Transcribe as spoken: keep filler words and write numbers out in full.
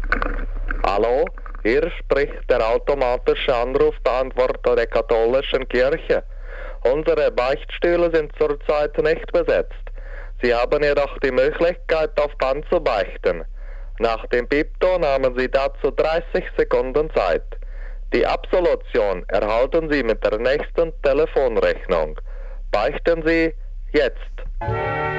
Hallo, hier spricht der automatische Anrufbeantworter der katholischen Kirche. Unsere Beichtstühle sind zurzeit nicht besetzt. Sie haben jedoch die Möglichkeit, auf Band zu beichten. Nach dem Piepton haben Sie dazu dreißig Sekunden Zeit. Die Absolution erhalten Sie mit der nächsten Telefonrechnung. Beichten Sie jetzt.